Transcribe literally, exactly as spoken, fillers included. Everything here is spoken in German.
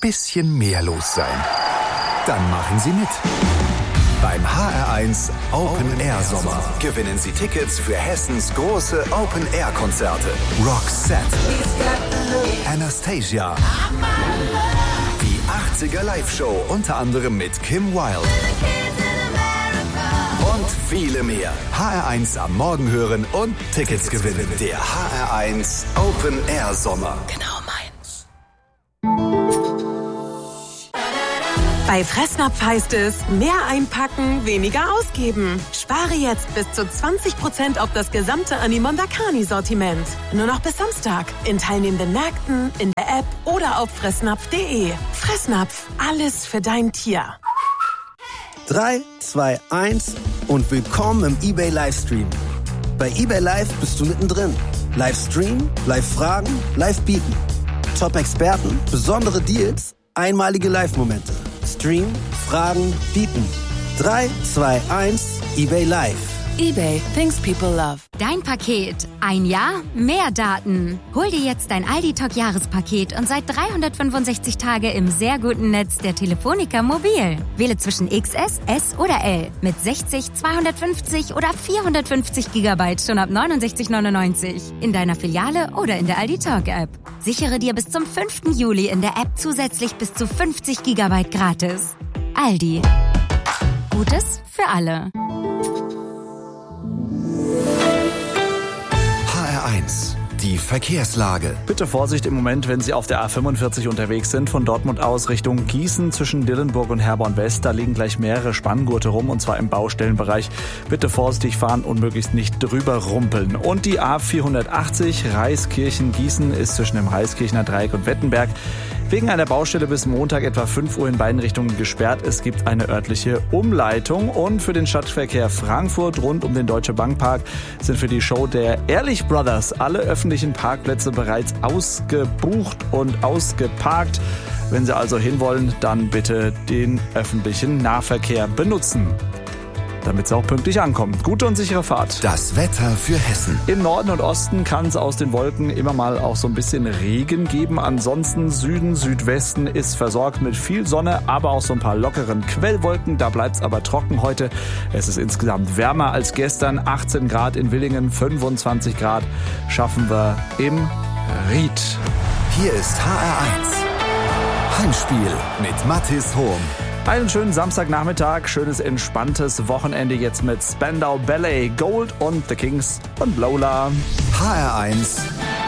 bisschen mehr los sein? Dann machen Sie mit. Beim H R eins Open Air Sommer gewinnen Sie Tickets für Hessens große Open Air Konzerte. Roxette, Anastasia, die achtziger Live-Show unter anderem mit Kim Wilde und viele mehr. H R eins am Morgen hören und Tickets gewinnen. Der H R eins Open Air Sommer. Genau meins. Bei Fressnapf heißt es, mehr einpacken, weniger ausgeben. Spare jetzt bis zu zwanzig Prozent auf das gesamte Animondakani-Sortiment. Nur noch bis Samstag. In teilnehmenden Märkten, in der App oder auf fressnapf punkt de. Fressnapf, alles für dein Tier. drei, zwei, eins und willkommen im eBay Livestream. Bei eBay Live bist du mittendrin. Livestream, Live-Fragen, Live-Bieten. Top-Experten, besondere Deals, einmalige Live-Momente. Stream, Fragen, Bieten. drei, zwei, eins, eBay Live. eBay, things people love. Dein Paket. Ein Jahr, mehr Daten. Hol dir jetzt dein Aldi Talk Jahrespaket und seit dreihundertfünfundsechzig Tage im sehr guten Netz der Telefonica Mobil. Wähle zwischen X S, S oder L mit sechzig, zweihundertfünfzig oder vierhundertfünfzig Gigabyte schon ab neunundsechzig neunundneunzig. In deiner Filiale oder in der Aldi Talk App. Sichere dir bis zum fünften Juli in der App zusätzlich bis zu fünfzig Gigabyte gratis. Aldi. Gutes für alle. H R eins, die Verkehrslage. Bitte Vorsicht im Moment, wenn Sie auf der A fünfundvierzig unterwegs sind, von Dortmund aus Richtung Gießen zwischen Dillenburg und Herborn West. Da liegen gleich mehrere Spanngurte rum, und zwar im Baustellenbereich. Bitte vorsichtig fahren und möglichst nicht drüber rumpeln. Und die A vierhundertachtzig Reiskirchen-Gießen ist zwischen dem Reiskirchener Dreieck und Wettenberg wegen einer Baustelle bis Montag etwa fünf Uhr in beiden Richtungen gesperrt. Es gibt eine örtliche Umleitung. Und für den Stadtverkehr Frankfurt rund um den Deutsche Bank Park sind für die Show der Ehrlich Brothers alle öffentlichen Parkplätze bereits ausgebucht und ausgeparkt. Wenn Sie also hinwollen, dann bitte den öffentlichen Nahverkehr benutzen, damit Sie auch pünktlich ankommen. Gute und sichere Fahrt. Das Wetter für Hessen. Im Norden und Osten kann es aus den Wolken immer mal auch so ein bisschen Regen geben. Ansonsten Süden, Südwesten ist versorgt mit viel Sonne, aber auch so ein paar lockeren Quellwolken. Da bleibt es aber trocken heute. Es ist insgesamt wärmer als gestern. achtzehn Grad in Willingen, fünfundzwanzig Grad schaffen wir im Ried. Hier ist H R eins. Heimspiel mit Mathis Hohm. Einen schönen Samstagnachmittag, schönes entspanntes Wochenende jetzt mit Spandau Ballet, Gold und The Kings und Lola. H R eins